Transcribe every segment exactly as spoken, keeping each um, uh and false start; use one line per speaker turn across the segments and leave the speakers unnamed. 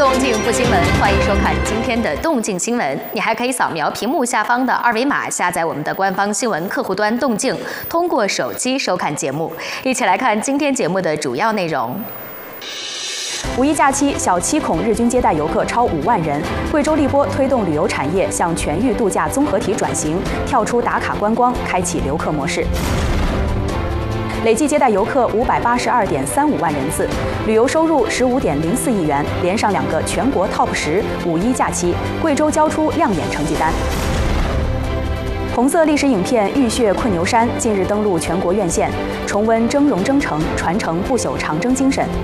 动静不新闻，欢迎收看今天的动静新闻。你还可以扫描屏幕下方的二维码，下载我们的官方新闻客户端动静，通过手机收看节目。一起来看今天节目的主要内容。
五一假期，小七孔日均接待游客超五万人。贵州荔波推动旅游产业向全域度假综合体转型，跳出打卡观光，开启留客模式。累计接待游客五百八十二点三五万人次，旅游收入十五点零四亿元，连上两个全国 top 十。五一假期，贵州交出亮眼成绩单。 红色历史影片《浴血困牛山》近日登陆全国院线，重温峥嵘征程，传承不朽长征精神。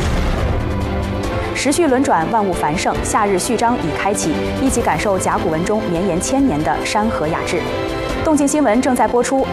时序轮转，万物繁盛，夏日序章已开启，一起感受甲骨文中绵延千年的山河雅致。动静新闻正在播出。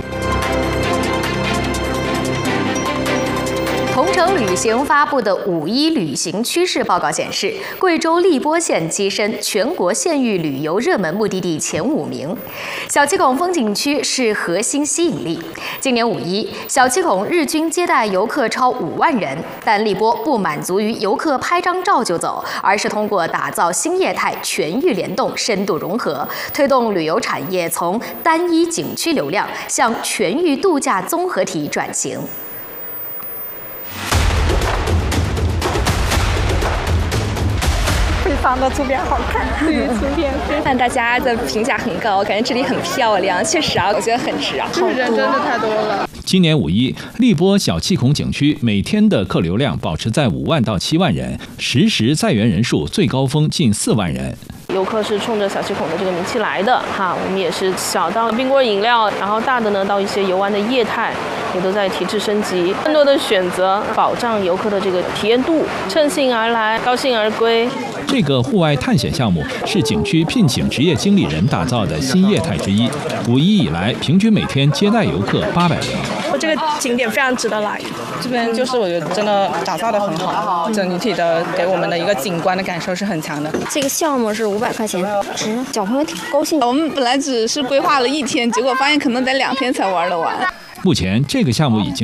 同程旅行发布的五一旅行趋势报告显示，贵州荔波县跻身全国县域旅游热门目的地前五名。小七孔风景区是核心吸引力。今年五一，小七孔日均接待游客超五万人，但荔波不满足于游客拍张照就走，而是通过打造新业态全域联动、深度融合，推动旅游产业从单一景区流量向全域度假综合体转型。
非常的图片好看，对，图片
看大家的评价很高，感觉这里很漂亮，确实啊，我觉得很值啊，
就是人真的太多了。
今年五一，荔波小七孔景区每天的客流量保持在五万到七万人，实时在园人数最高峰近四万人。
游客是冲着小七孔的这个名气来的哈，我们也是小到冰棍饮料，然后大的呢到一些游玩的业态，也都在提质升级，更多的选择保障游客的这个体验度，乘兴而来，高兴而归。
这个户外探险项目是景区聘请职业经理人打造的新业态之一。五一以来，平均每天接待游客八百人。
这个景点非常值得来，
这边就是我觉得真的打造的很好，整体的给我们的一个景观的感受是很强的。
这个项目是五百块钱，值，小朋友挺高兴。
我们本来只是规划了一天，结果发现可能得两天才玩得完。
目前这个项目已经